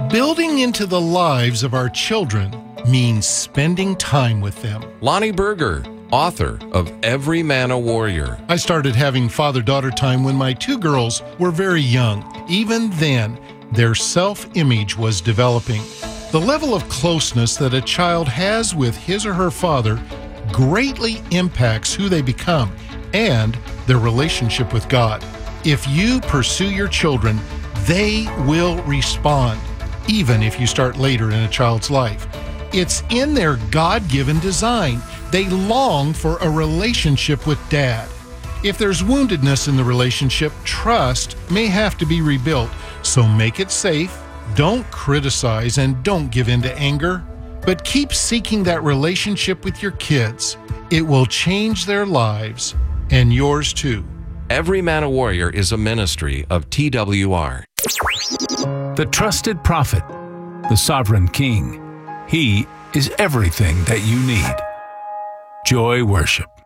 Building into the lives of our children means spending time with them. Lonnie Berger, author of Every Man a Warrior. I started having father-daughter time when my two girls were very young. Even then, their self-image was developing. The level of closeness that a child has with his or her father greatly impacts who they become and their relationship with God. If you pursue your children, they will respond, even if you start later in a child's life. It's in their God-given design. They long for a relationship with Dad. If there's woundedness in the relationship, trust may have to be rebuilt. So make it safe, don't criticize, and don't give in to anger. But keep seeking that relationship with your kids. It will change their lives, and yours too. Every Man a Warrior is a ministry of TWR. The trusted prophet, the sovereign king. He is everything that you need. Joy Worship.